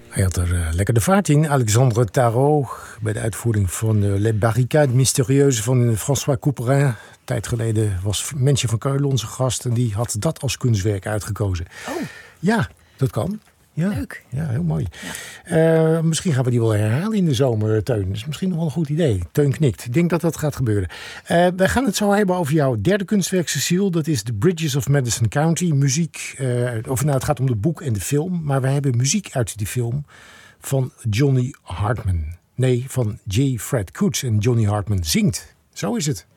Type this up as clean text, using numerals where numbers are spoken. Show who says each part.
Speaker 1: Hij had er lekker de vaart in. Alexandre Tarot bij de uitvoering van Les Barricades Mystérieuses van François Couperin. Een tijd geleden was Mensje van Keulen onze gast en die had dat als kunstwerk uitgekozen.
Speaker 2: Oh.
Speaker 1: Ja, dat kan. Ja.
Speaker 2: Leuk.
Speaker 1: Ja, heel mooi. Ja. Misschien gaan we die wel herhalen in de zomer, Teun. Dat is misschien nog wel een goed idee. Teun knikt. Ik denk dat dat gaat gebeuren. Wij gaan het zo hebben over jouw derde kunstwerk, Cecile. Dat is The Bridges of Madison County. Muziek, het gaat om de boek en de film. Maar we hebben muziek uit die film van Johnny Hartman. Nee, van J. Fred Koets. En Johnny Hartman zingt. Zo is het.